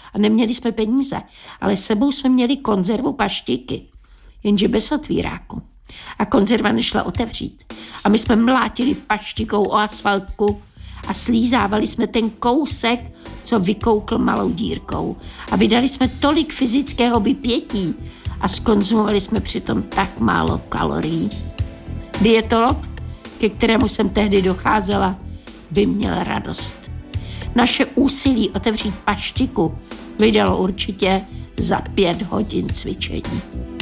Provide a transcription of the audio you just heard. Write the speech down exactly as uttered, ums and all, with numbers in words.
a neměli jsme peníze, ale sebou jsme měli konzervu paštiky, jenže bez otvíráku. A konzerva nešla otevřít. A my jsme mlátili paštikou o asfaltku a slízávali jsme ten kousek, co vykoukl malou dírkou. A vydali jsme tolik fyzického vypětí a skonzumovali jsme přitom tak málo kalorií. Dietolog, ke kterému jsem tehdy docházela, by měl radost. Naše úsilí otevřít paštiku vydalo určitě za pět hodin cvičení.